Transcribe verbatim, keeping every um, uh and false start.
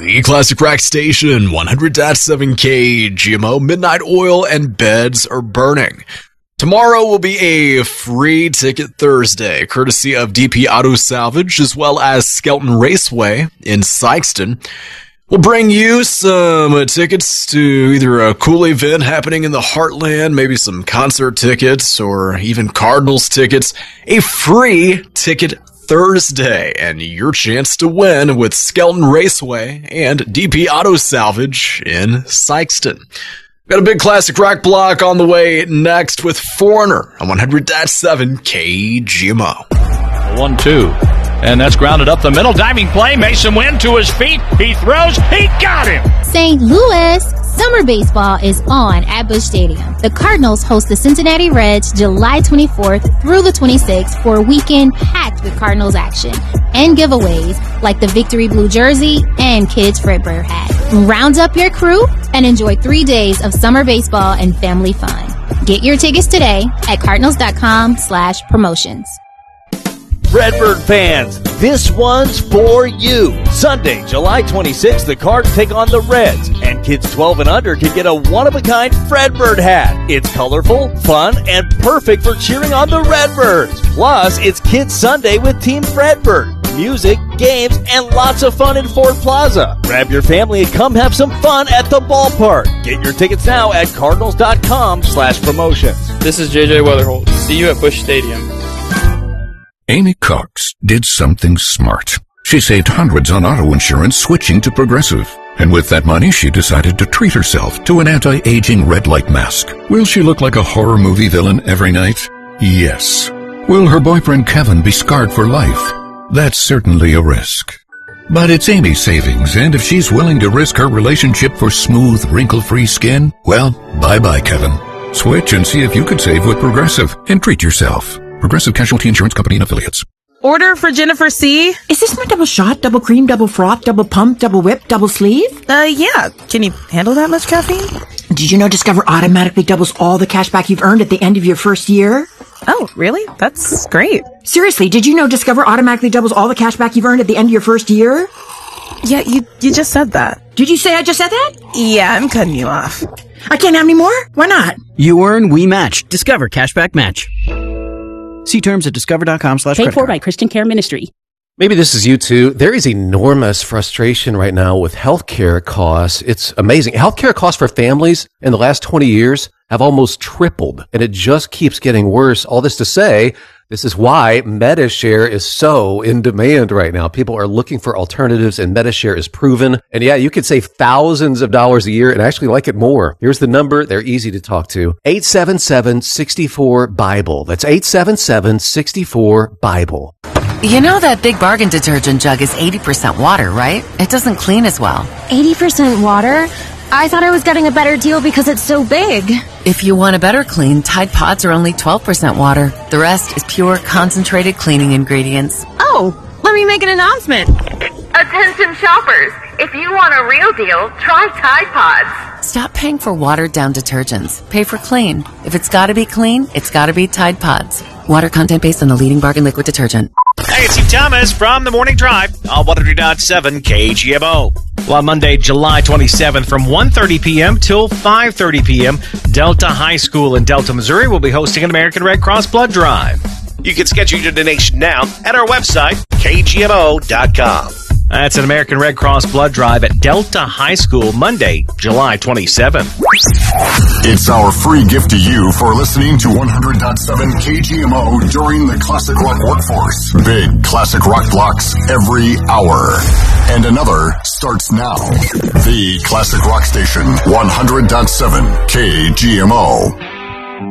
The Classic Rock Station, one hundred point seven K G M O, Midnight Oil and Beds Are Burning. Tomorrow will be a free ticket Thursday, courtesy of D P Auto Salvage, as well as Skelton Raceway in Sikeston. We'll bring you some uh, tickets to either a cool event happening in the Heartland, maybe some concert tickets, or even Cardinals tickets. A free ticket Thursday, and your chance to win with Skelton Raceway and D P Auto Salvage in Sikeston. Got a big classic rock block on the way next with Foreigner on one hundred point seven K G M O. one two. And that's grounded up the middle. Diving play. Mason Wynn to his feet. He throws. He got him. Saint Louis. Summer baseball is on at Busch Stadium. The Cardinals host the Cincinnati Reds July twenty-fourth through the twenty-sixth for a weekend packed with Cardinals action and giveaways like the Victory Blue jersey and Kids Fredbear hat. Round up your crew and enjoy three days of summer baseball and family fun. Get your tickets today at cardinals.com slash promotions. Redbird fans, this one's for you. Sunday, July twenty-sixth, the Cards take on the Reds, and kids twelve and under can get a one-of-a-kind Fredbird hat. It's colorful, fun, and perfect for cheering on the Redbirds. Plus, it's Kids Sunday with Team Fredbird. Music, games, and lots of fun in Ford Plaza. Grab your family and come have some fun at the ballpark. Get your tickets now at cardinals.com slash promotions. This is J J Weatherholt. See you at Busch Stadium. Amy Cox did something smart. She saved hundreds on auto insurance switching to Progressive. And with that money, she decided to treat herself to an anti-aging red light mask. Will she look like a horror movie villain every night? Yes. Will her boyfriend Kevin be scarred for life? That's certainly a risk. But it's Amy's savings, and if she's willing to risk her relationship for smooth, wrinkle-free skin, well, bye-bye, Kevin. Switch and see if you could save with Progressive and treat yourself. Progressive Casualty Insurance Company and Affiliates. Order for Jennifer C. Is this my double shot, double cream, double froth, double pump, double whip, double sleeve? Uh, yeah. Can you handle that much caffeine? Did you know Discover automatically doubles all the cash back you've earned at the end of your first year? Oh, really? That's great. Seriously, did you know Discover automatically doubles all the cash back you've earned at the end of your first year? Yeah, you you just said that. Did you say I just said that? Yeah, I'm cutting you off. I can't have any more? Why not? You earn, we match. Discover Cashback Match. See terms at discover.com slash Paid for by Christian Care Ministry. Maybe this is you too. There is enormous frustration right now with healthcare costs. It's amazing. Healthcare costs for families in the last twenty years have almost tripled, and it just keeps getting worse. All this to say, this is why MediShare is so in demand right now. People are looking for alternatives, and MediShare is proven. And yeah, you could save thousands of dollars a year and actually like it more. Here's the number. They're easy to talk to. eight seven seven, six four, BIBLE. That's eight seven seven, six four, BIBLE. You know that Big Bargain detergent jug is eighty percent water, right? It doesn't clean as well. eighty percent water? I thought I was getting a better deal because it's so big. If you want a better clean, Tide Pods are only twelve percent water. The rest is pure, concentrated cleaning ingredients. Oh, let me make an announcement. Attention shoppers, if you want a real deal, try Tide Pods. Stop paying for watered-down detergents. Pay for clean. If it's gotta be clean, it's gotta be Tide Pods. Water content based on the leading bargain liquid detergent. Hey, it's Steve Thomas from The Morning Drive on one hundred point seven K G M O. Well, on Monday, July twenty-seventh, from one thirty p.m. till five thirty p.m., Delta High School in Delta, Missouri will be hosting an American Red Cross blood drive. You can schedule your donation now at our website, K G M O dot com. That's an American Red Cross blood drive at Delta High School, Monday, July twenty-seventh. It's our free gift to you for listening to one hundred point seven K G M O during the Classic Rock Workforce. Big Classic Rock blocks every hour. And another starts now. The Classic Rock Station, one hundred point seven K G M O.